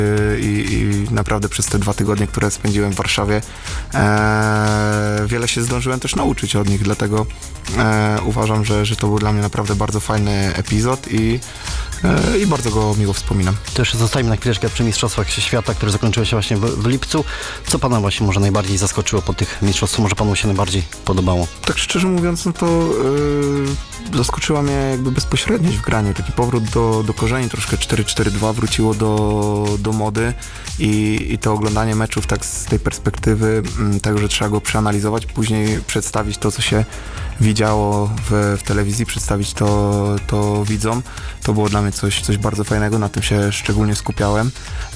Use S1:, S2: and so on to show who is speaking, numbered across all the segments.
S1: i naprawdę przez te 2 tygodnie, które spędziłem w Warszawie, wiele się zdążyłem też nauczyć od nich, dlatego uważam, że to był dla mnie naprawdę bardzo fajny epizod i bardzo go miło wspominam.
S2: To jeszcze zostajmy na chwileczkę przy Mistrzostwach Świata, które zakończyły się właśnie w lipcu. Co pana właśnie może najbardziej zaskoczyło po tych mistrzostwach? Co może panu się najbardziej podobało?
S1: Tak szczerze mówiąc, no to zaskoczyła mnie jakby bezpośredniość w graniu. Taki powrót do korzeni, troszkę 4-4-2 wróciło do mody i to oglądanie meczów tak z tej perspektywy tego, że trzeba go przeanalizować, później przedstawić to, co się widziało w telewizji, przedstawić to widzom. To było dla mnie coś bardzo fajnego, na tym się szczególnie skupiałem.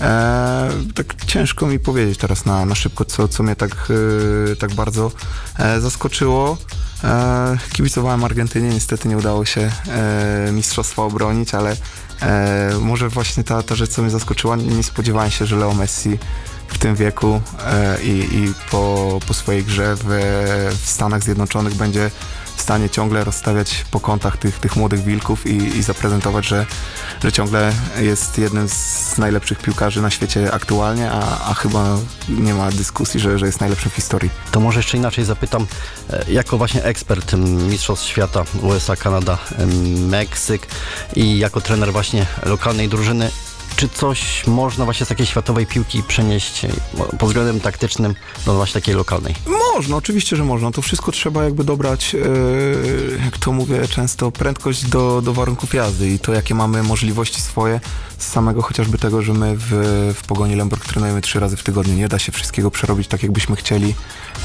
S1: Tak ciężko mi powiedzieć teraz na szybko, co mnie tak bardzo zaskoczyło. Kibicowałem Argentynie, niestety nie udało się mistrzostwa obronić, ale może właśnie ta rzecz, co mnie zaskoczyła, nie spodziewałem się, że Leo Messi w tym wieku i po swojej grze w Stanach Zjednoczonych będzie w stanie ciągle rozstawiać po kątach tych młodych wilków i zaprezentować, że ciągle jest jednym z najlepszych piłkarzy na świecie aktualnie, a chyba nie ma dyskusji, że jest najlepszym w historii.
S2: To może jeszcze inaczej zapytam, jako właśnie ekspert Mistrzostw Świata USA, Kanada, Meksyk i jako trener właśnie lokalnej drużyny, czy coś można właśnie z takiej światowej piłki przenieść pod względem taktycznym do właśnie takiej lokalnej?
S1: Można, oczywiście, że można. To wszystko trzeba jakby dobrać, jak to mówię często, prędkość do warunków jazdy i to, jakie mamy możliwości swoje z samego chociażby tego, że my w Pogoni Lemberg trenujemy 3 razy w tygodniu. Nie da się wszystkiego przerobić tak, jakbyśmy chcieli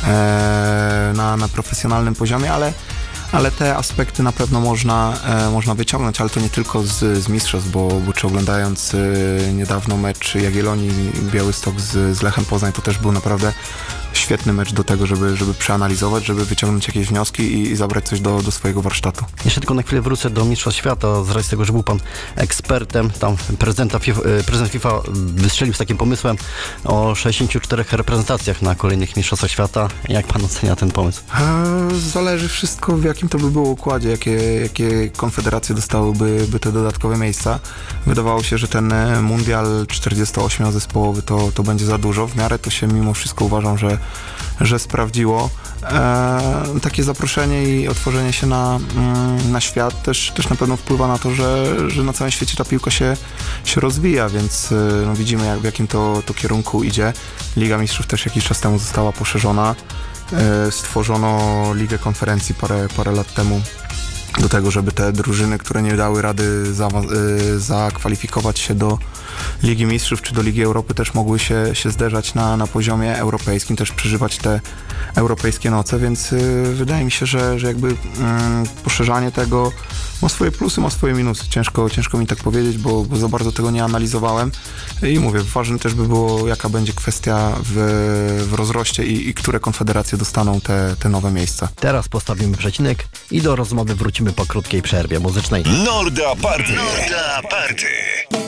S1: na profesjonalnym poziomie, ale te aspekty na pewno można wyciągnąć, ale to nie tylko z mistrzostw, bo czy oglądając niedawno mecz Jagiellonii Białystok z Lechem Poznań, to też był naprawdę świetny mecz do tego, żeby przeanalizować, żeby wyciągnąć jakieś wnioski i zabrać coś do swojego warsztatu.
S2: Jeszcze tylko na chwilę wrócę do Mistrzostw Świata, z racji tego, że był pan ekspertem, tam prezydent FIFA wystrzelił z takim pomysłem o 64 reprezentacjach na kolejnych Mistrzostwach Świata. Jak pan ocenia ten pomysł?
S1: Zależy wszystko, w jakim to by było układzie, jakie konfederacje dostałyby te dodatkowe miejsca. Wydawało się, że ten mundial 48-zespołowy to będzie za dużo. W miarę to się mimo wszystko uważam, że sprawdziło. Takie zaproszenie i otworzenie się na świat też na pewno wpływa na to, że na całym świecie ta piłka się rozwija, więc no widzimy, w jakim to kierunku idzie. Liga Mistrzów też jakiś czas temu została poszerzona. Stworzono Ligę Konferencji parę lat temu do tego, żeby te drużyny, które nie dały rady zakwalifikować się do Ligi Mistrzów czy do Ligi Europy, też mogły się zderzać na poziomie europejskim, też przeżywać te europejskie noce, więc wydaje mi się, że jakby poszerzanie tego ma swoje plusy, ma swoje minusy. Ciężko mi tak powiedzieć, bo za bardzo tego nie analizowałem i mówię, ważne też by było, jaka będzie kwestia w rozroście i które konfederacje dostaną te nowe miejsca.
S2: Teraz postawimy przecinek i do rozmowy wrócimy po krótkiej przerwie muzycznej.
S3: Norda Party. Norda Party.